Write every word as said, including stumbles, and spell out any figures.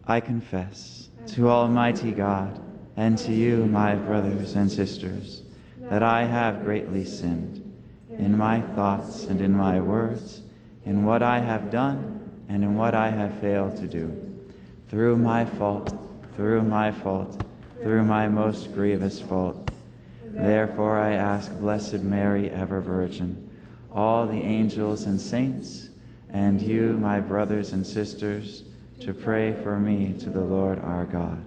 I confess to Almighty God and to you, my brothers and sisters, that I have greatly sinned in my thoughts and in my words, in what I have done and in what I have failed to do, through my fault, through my fault, through my most grievous fault. Therefore I ask Blessed Mary, ever Virgin, all the angels and saints, and you, my brothers and sisters, to pray for me to the Lord our God.